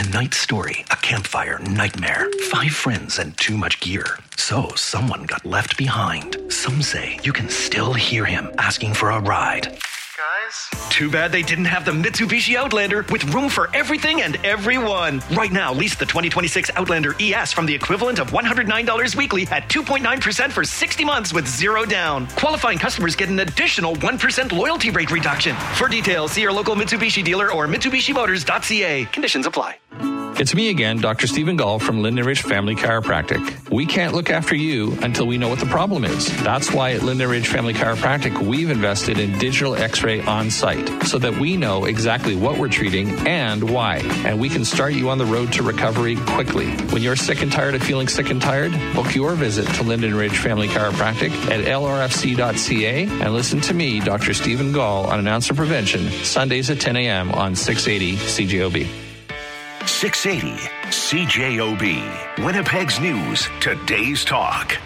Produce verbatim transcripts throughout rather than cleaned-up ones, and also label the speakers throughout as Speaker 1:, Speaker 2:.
Speaker 1: night story, a campfire nightmare, five friends and too much gear. So someone got left behind. Some say you can still hear him asking for a ride.
Speaker 2: Guys?
Speaker 1: Too bad they didn't have the Mitsubishi Outlander with room for everything and everyone. Right now, lease the twenty twenty-six Outlander E S from the equivalent of one hundred nine dollars weekly at two point nine percent for sixty months with zero down. Qualifying customers get an additional one percent loyalty rate reduction. For details, see your local Mitsubishi dealer or Mitsubishi Motors dot c a. Conditions apply.
Speaker 3: It's me again, Doctor Stephen Gall from Linden Ridge Family Chiropractic. We can't look after you until we know what the problem is. That's why at Linden Ridge Family Chiropractic, we've invested in digital x-ray on site so that we know exactly what we're treating and why. And we can start you on the road to recovery quickly. When you're sick and tired of feeling sick and tired, book your visit to Linden Ridge Family Chiropractic at L R F C dot c a and listen to me, Doctor Stephen Gall, on Announcer Prevention, Sundays at ten a.m. on six eighty C J O B.
Speaker 4: six eighty C J O B, Winnipeg's News, today's talk.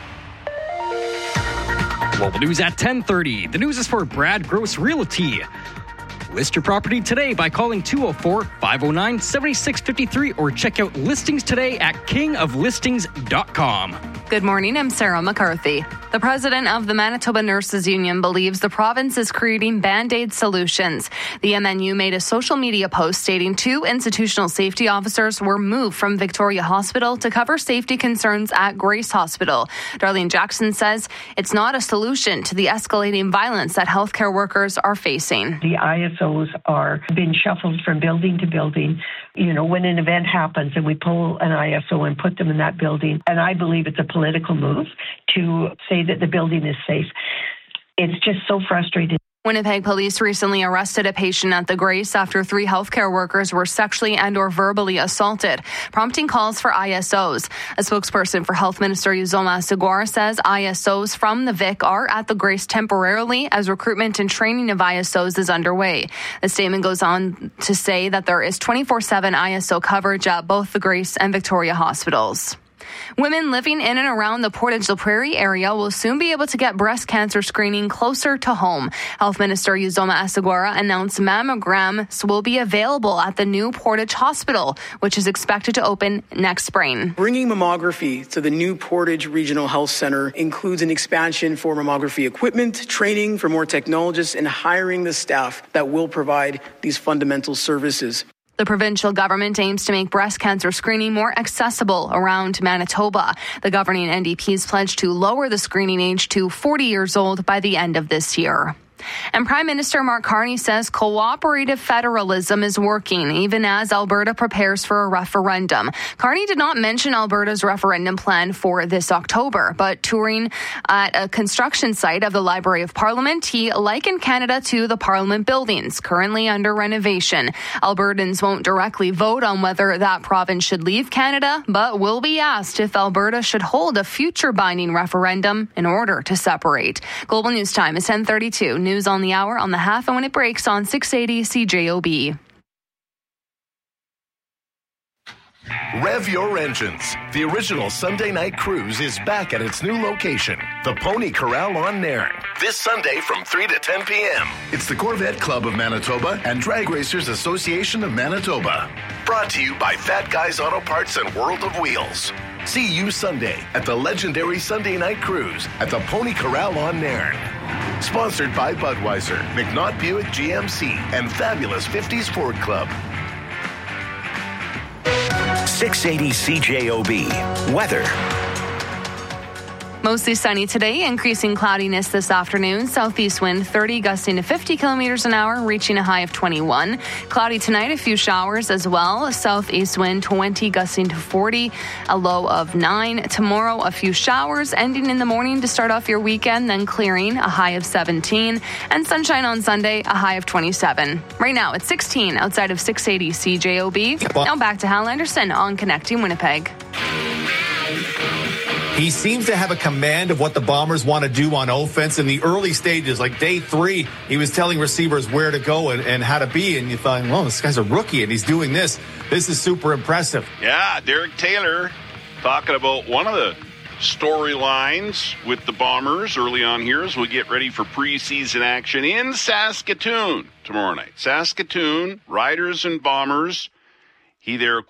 Speaker 5: Global News at ten thirty. The news is for Brad Gross Realty. List your property today by calling two oh four, five oh nine, seven six five three or check out listings today at king of listings dot com.
Speaker 6: Good morning, I'm Sarah McCarthy. The president of the Manitoba Nurses Union believes the province is creating Band-Aid solutions. The M N U made a social media post stating two institutional safety officers were moved from Victoria Hospital to cover safety concerns at Grace Hospital. Darlene Jackson says it's not a solution to the escalating violence that healthcare workers are facing.
Speaker 7: The I S Os are being shuffled from building to building. You know, when an event happens and we pull an I S O and put them in that building, and I believe it's a political move to say that the building is safe. It's just so frustrating.
Speaker 6: Winnipeg police recently arrested a patient at the Grace after three healthcare workers were sexually and or verbally assaulted, prompting calls for I S Os. A spokesperson for Health Minister Uzoma Segura says I S Os from the Vic are at the Grace temporarily as recruitment and training of I S Os is underway. The statement goes on to say that there is twenty-four seven I S O coverage at both the Grace and Victoria hospitals. Women living in and around the Portage la Prairie area will soon be able to get breast cancer screening closer to home. Health Minister Uzoma Asagwara announced mammograms will be available at the new Portage Hospital, which is expected to open next spring.
Speaker 8: Bringing mammography to the new Portage Regional Health Center includes an expansion for mammography equipment, training for more technologists, and hiring the staff that will provide these fundamental services.
Speaker 6: The provincial government aims to make breast cancer screening more accessible around Manitoba. The governing N D P's pledged to lower the screening age to forty years old by the end of this year. And Prime Minister Mark Carney says cooperative federalism is working, even as Alberta prepares for a referendum. Carney did not mention Alberta's referendum plan for this October, but touring at a construction site of the Library of Parliament, he likened Canada to the Parliament buildings currently under renovation. Albertans won't directly vote on whether that province should leave Canada, but will be asked if Alberta should hold a future binding referendum in order to separate. Global News Time is ten thirty-two. News on the hour on the half and when it breaks on six eighty C J O B.
Speaker 4: Rev your engines. The original Sunday night cruise is back at its new location, the Pony Corral on Nairn, this Sunday from three to ten p.m. It's the Corvette Club of Manitoba and Drag Racers Association of Manitoba. Brought to you by Fat Guys Auto Parts and World of Wheels. See you Sunday at the legendary Sunday night cruise at the Pony Corral on Nairn. Sponsored by Budweiser, McNaught Buick G M C, and Fabulous fifties Ford Club.
Speaker 9: six eighty C J O B. Weather.
Speaker 6: Mostly sunny today, increasing cloudiness this afternoon. Southeast wind thirty, gusting to fifty kilometers an hour, reaching a high of twenty-one. Cloudy tonight, a few showers as well. Southeast wind twenty, gusting to forty, a low of nine. Tomorrow, a few showers, ending in the morning to start off your weekend, then clearing, a high of seventeen. And sunshine on Sunday, a high of twenty-seven. Right now, it's sixteen outside of six eighty C J O B. Now back to Hal Anderson on Connecting Winnipeg.
Speaker 10: He seems to have a command of what the Bombers want to do on offense in the early stages. Like day three, he was telling receivers where to go and, and how to be. And you thought, well, this guy's a rookie and he's doing this. This is super impressive.
Speaker 11: Yeah, Derek Taylor talking about one of the storylines with the Bombers early on here as we get ready for preseason action in Saskatoon tomorrow night. Saskatoon, Riders and Bombers. He there